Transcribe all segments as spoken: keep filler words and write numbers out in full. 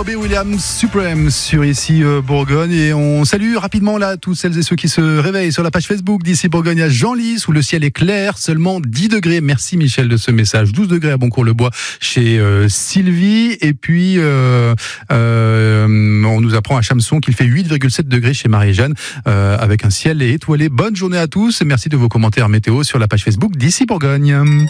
Robbie Williams Supreme sur ici euh, Bourgogne, et on salue rapidement là toutes celles et ceux qui se réveillent sur la page Facebook d'ici Bourgogne à Genlis où le ciel est clair, seulement dix degrés. Merci Michel de ce message. douze degrés à Boncourt-le-Bois chez euh, Sylvie, et puis euh, euh, on nous apprend à Chamson qu'il fait huit virgule sept degrés chez Marie-Jeanne euh, avec un ciel étoilé. Bonne journée à tous et merci de vos commentaires météo sur la page Facebook d'ici Bourgogne.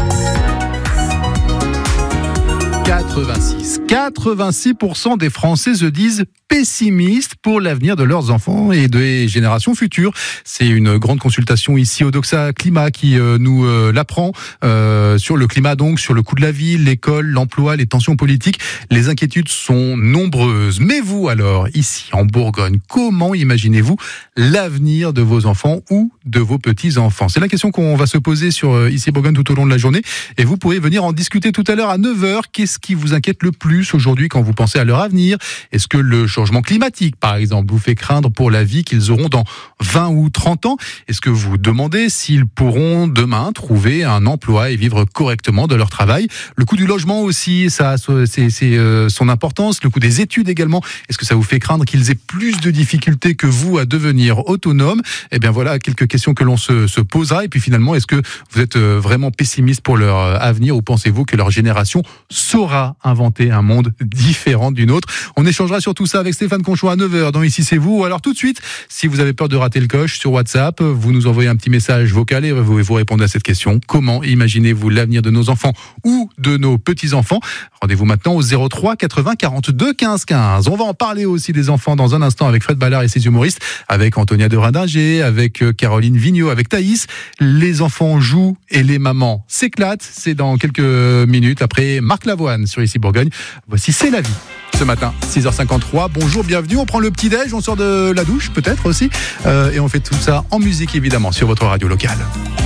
quatre-vingt-six, quatre-vingt-six pour cent des Français se disent pessimistes pour l'avenir de leurs enfants et des générations futures. C'est une grande consultation ici au Doxa Climat qui euh, nous euh, l'apprend euh, sur le climat, donc sur le coût de la vie, l'école, l'emploi, les tensions politiques. Les inquiétudes sont nombreuses. Mais vous alors, ici en Bourgogne, comment imaginez-vous l'avenir de vos enfants ou de vos petits-enfants? C'est la question qu'on va se poser sur euh, ici Bourgogne tout au long de la journée, et vous pourrez venir en discuter tout à l'heure à neuf heures. Qu'est-ce qui vous inquiète le plus aujourd'hui quand vous pensez à leur avenir? Est-ce que le changement climatique, par exemple, vous fait craindre pour la vie qu'ils auront dans vingt ou trente ans? Est-ce que vous demandez s'ils pourront demain trouver un emploi et vivre correctement de leur travail? Le coût du logement aussi, ça, c'est, c'est euh, son importance. Le coût des études également. Est-ce que ça vous fait craindre qu'ils aient plus de difficultés que vous à devenir autonomes? Eh bien voilà quelques questions que l'on se, se posera. Et puis finalement, est-ce que vous êtes vraiment pessimiste pour leur avenir, ou pensez-vous que leur génération saura inventer un monde différent d'une autre? On échangera sur tout ça avec Stéphane Conchon à neuf heures dans Ici c'est vous. Alors tout de suite, si vous avez peur de rater le coche, sur WhatsApp, vous nous envoyez un petit message vocal et vous, vous répondez à cette question. Comment imaginez-vous l'avenir de nos enfants ou de nos petits-enfants? Rendez-vous maintenant au zéro trois quatre-vingts quarante-deux quinze quinze. On va en parler aussi des enfants dans un instant avec Fred Ballard et ses humoristes, avec Antonia de Radinger, avec Caroline Vigneault, avec Thaïs. Les enfants jouent et les mamans s'éclatent. C'est dans quelques minutes après Marc Lavoine sur Ici Bourgogne. Voici C'est la vie. Ce matin, six heures cinquante-trois. Bonjour, bienvenue. On prend le petit-déj, on sort de la douche peut-être aussi. Euh, et on fait tout ça en musique évidemment sur votre radio locale.